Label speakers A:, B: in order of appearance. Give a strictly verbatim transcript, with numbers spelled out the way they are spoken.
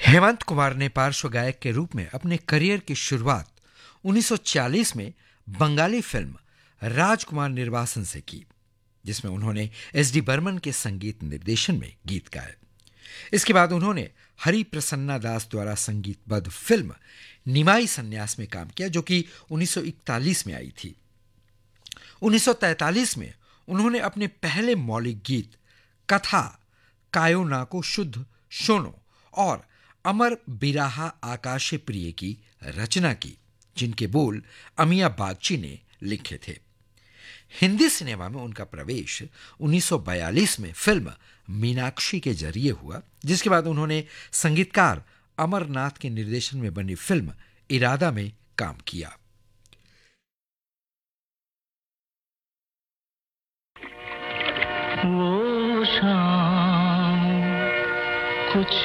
A: हेमंत कुमार ने पार्श्व गायक के रूप में अपने करियर की शुरुआत उन्नीस सौ चालीस में बंगाली फिल्म राजकुमार निर्वासन से की, जिसमें उन्होंने एस डी बर्मन के संगीत निर्देशन में गीत गाए। इसके बाद उन्होंने हरि प्रसन्ना दास द्वारा संगीतबद्ध फिल्म निमाई संन्यास में काम किया, जो कि उन्नीस सौ इकतालीस में आई थी। उन्नीस सौ तैंतालीस में उन्होंने अपने पहले मौलिक गीत कथा कायो नाको शुद्ध शोनो और अमर बिराहा आकाशे प्रिय की रचना की, जिनके बोल अमिया बागची ने लिखे थे। हिंदी सिनेमा में उनका प्रवेश उन्नीस सौ बयालीस में फिल्म मीनाक्षी के जरिए हुआ, जिसके बाद उन्होंने संगीतकार अमरनाथ के निर्देशन में बनी फिल्म इरादा में काम किया।
B: वो शाम कुछ